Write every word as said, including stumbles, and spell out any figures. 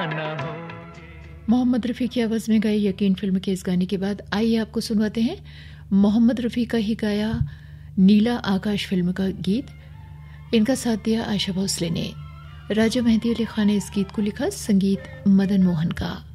मोहम्मद रफ़ी की आवाज़ में गाई यकीन फिल्म के इस गाने के बाद आइए आपको सुनवाते हैं मोहम्मद रफ़ी का ही गाया नीला आकाश फिल्म का गीत। इनका साथ दिया आशा भोसले ने। राजा मेहदी अली खान ने इस गीत को लिखा, संगीत मदन मोहन का।